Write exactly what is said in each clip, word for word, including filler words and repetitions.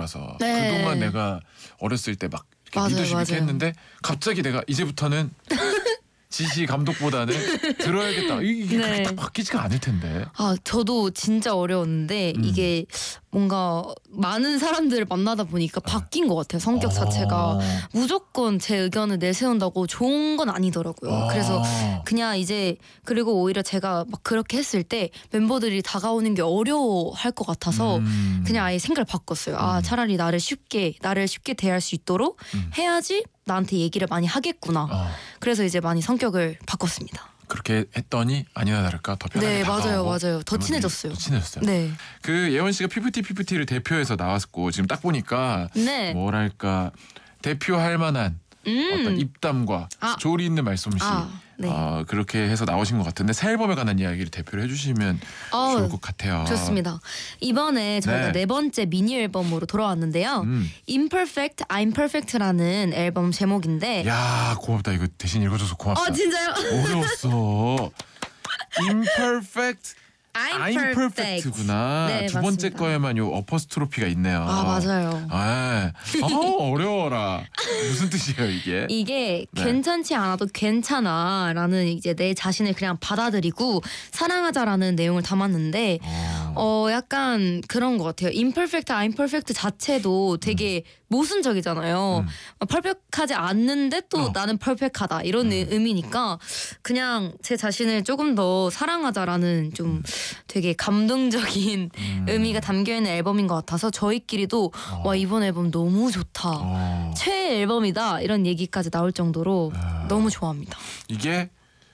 거라서 네. 그동안 내가 어렸을 때 막 맞아요, 리더십 있게 맞아요. 했는데 갑자기 내가 이제부터는 지시 감독보다는 들어야겠다. 이게 네. 그게 딱 바뀌지가 않을 텐데. 아, 저도 진짜 어려웠는데 음. 이게 뭔가 많은 사람들을 만나다 보니까 바뀐 것 같아요. 성격 자체가. 어. 무조건 제 의견을 내세운다고 좋은 건 아니더라고요. 아. 그래서 그냥 이제 그리고 오히려 제가 막 그렇게 했을 때 멤버들이 다가오는 게 어려워할 것 같아서 음. 그냥 아예 생각을 바꿨어요. 아, 음. 차라리 나를 쉽게 나를 쉽게 대할 수 있도록 음. 해야지 나한테 얘기를 많이 하겠구나. 어. 그래서 이제 많이 성격을 바꿨습니다. 그렇게 했더니 아니나 다를까 더 편하게 네, 다가오고 맞아요, 맞아요. 더 멤버들이 친해졌어요. 더 친해졌어요. 네. 그 예원 씨가 피프티 피프티를 대표해서 나왔고 지금 딱 보니까 네. 뭐랄까 대표할 만한 음. 어떤 입담과 아. 조리 있는 말솜씨 아, 네. 어, 그렇게 해서 나오신 것 같은데 새 앨범에 관한 이야기를 대표를 해주시면 어, 좋을 것 같아요. 좋습니다. 이번에 저희가 네. 네, 번째 미니 앨범으로 돌아왔는데요. 음. Imperfect, I'm Perfect라는 앨범 제목인데. 야 고맙다. 이거 대신 읽어줘서 고맙다. 어, 진짜요? 어려웠어. Imperfect, I'm, I'm perfect. perfect구나. 네, 두 번째 맞습니다. 거에만 요 어퍼스트로피가 있네요. 아, 맞아요. 아, 어, 어려워라. 무슨 뜻이에요 이게? 이게 네. 괜찮지 않아도 괜찮아라는 이제 내 자신을 그냥 받아들이고 사랑하자라는 내용을 담았는데 어. 어 약간 그런 것 같아요. Imperfect, I'm Perfect 자체도 되게 모순적이잖아요. 음. 퍼펙트하지 않는데 또 어. 나는 퍼펙트하다 이런 의- 의미니까 그냥 제 자신을 조금 더 사랑하자라는 좀 되게 감동적인 음. 의미가 담겨있는 앨범인 것 같아서 저희끼리도 어. 와 이번 앨범 너무 좋다. 어. 최애 앨범이다 이런 얘기까지 나올 정도로 아. 너무 좋아합니다. 이게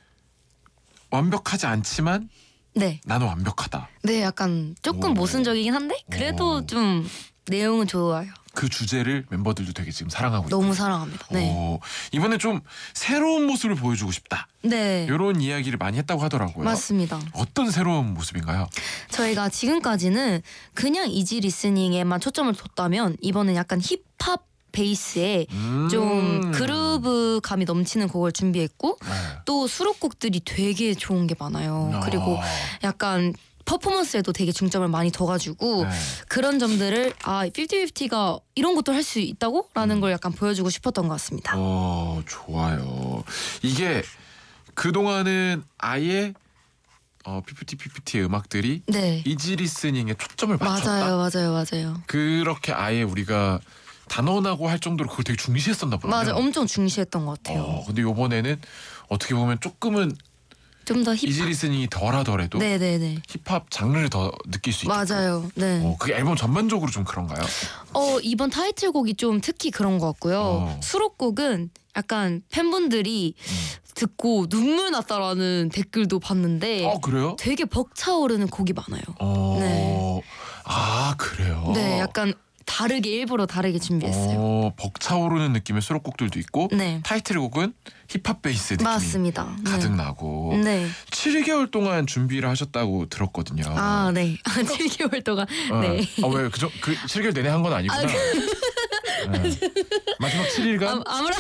완벽하지 않지만 네, 나는 완벽하다. 네 약간 조금 오. 모순적이긴 한데 그래도 오. 좀 내용은 좋아요. 그 주제를 멤버들도 되게 지금 사랑하고 너무 있고. 사랑합니다. 네, 오, 이번에 좀 새로운 모습을 보여주고 싶다. 네 이런 이야기를 많이 했다고 하더라고요. 맞습니다. 어떤 새로운 모습인가요? 저희가 지금까지는 그냥 이지 리스닝에만 초점을 뒀다면 이번엔 약간 힙합 베이스에 음. 좀 그루브 감이 넘치는 곡을 준비했고 네. 또 수록곡들이 되게 좋은 게 많아요. 아. 그리고 약간 퍼포먼스에도 되게 중점을 많이 둬가지고 네. 그런 점들을 아 피프티피프티가 이런 것도 할 수 있다고? 라는 걸 약간 보여주고 싶었던 것 같습니다. 어, 좋아요. 이게 그동안은 아예 어, 피프티 피프티의 음악들이 네, 이지 리스닝에 초점을 맞췄다. 맞아요, 맞아요, 맞아요. 그렇게 아예 우리가 단언하고 할 정도로 그걸 되게 중시했었나 보네요. 맞아요, 엄청 중시했던 것 같아요. 어, 근데 요번에는 어떻게 보면 조금은 좀 더 이지 힙합. 리스닝이 덜하더라도 네네네. 힙합 장르를 더 느낄 수 있겠고. 맞아요. 네. 어, 그게 앨범 전반적으로 좀 그런가요? 어 이번 타이틀곡이 좀 특히 그런 것 같고요. 어. 수록곡은 약간 팬분들이 듣고 눈물 났다라는 댓글도 봤는데 어, 그래요? 되게 벅차오르는 곡이 많아요. 어. 네. 아, 그래요? 네, 약간 다르게 일부러 다르게 준비했어요. 어, 벅차오르는 느낌의 수록곡들도 있고 네, 타이틀곡은 힙합 베이스 느낌이 맞습니다. 가득 네. 나고 네. 칠 개월 동안 준비를 하셨다고 들었거든요. 아, 네. 칠 개월 동안. 어. 네. 아, 왜 그저 그 칠 개월 내내 한 건 아니구나. 아, 그- 네. 마지막 칠 일간 아, 아무라.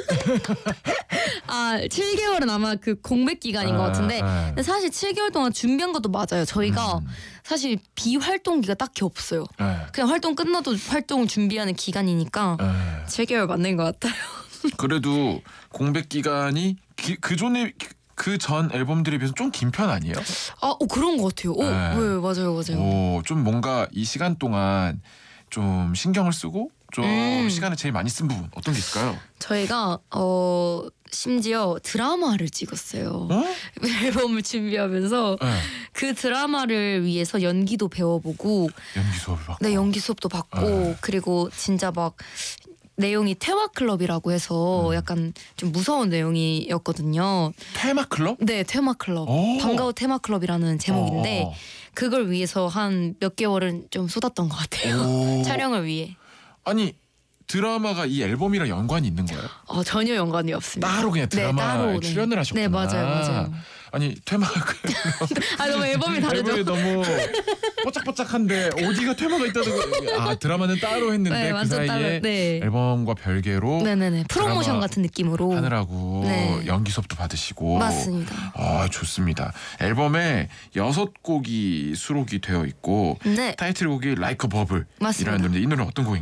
아, 칠 개월은 아마 그 공백 기간인 것 같은데. 아, 근데 사실 칠 개월 동안 준비한 것도 맞아요. 저희가 음. 사실 비활동기가 딱히 없어요. 네. 그냥 활동 끝나도 활동을 준비하는 기간이니까 네. 칠 개월 맞는 것 같아요. 그래도 공백 기간이 그 전에 그 전 앨범들에 비해서 좀 긴 편 아니에요? 아, 어, 그런 것 같아요. 오, 네. 네, 맞아요, 맞아요. 오, 좀 뭔가 이 시간 동안 좀 신경을 쓰고 좀 음. 시간을 제일 많이 쓴 부분 어떤 게 있을까요? 저희가 어 심지어 드라마를 찍었어요. 어? 앨범을 준비하면서 네. 그 드라마를 위해서 연기도 배워보고 연기 수업을 받고. 네, 연기 수업도 받고 네. 그리고 진짜 막 내용이 테마 클럽이라고 해서 음. 약간 좀 무서운 내용이었거든요. 테마 클럽? 네, 테마 클럽. 오. 방과후 테마 클럽이라는 제목인데 어, 그걸 위해서 한 몇 개월은 좀 쏟았던 것 같아요. 오. 촬영을 위해. 아니 드라마가 이 앨범이랑 연관이 있는 거예요? 어, 전혀 연관이 없습니다. 따로 그냥 네, 드라마에 따로, 네. 출연을 하셨구나. 네, 맞아요, 맞아요. 아니 테마 클럽 아, 너무 앨범이 다르죠? 앨범이 너무 뽀짝뽀짝한데 어디가 테마가 있다는 거? 아 드라마는 따로 했는데 네, 그 완전 사이에 따로. 네. 앨범과 별개로 네네네. 프로모션 드라마 같은 느낌으로. 하느라고 네. 연기 수업도 받으시고. 맞습니다. 아 좋습니다. 앨범에 여섯 곡이 수록이 되어 있고 네. 타이틀곡이 Like a Bubble 맞습니다. 이라는 노래. 이 노래 어떤 곡인가요?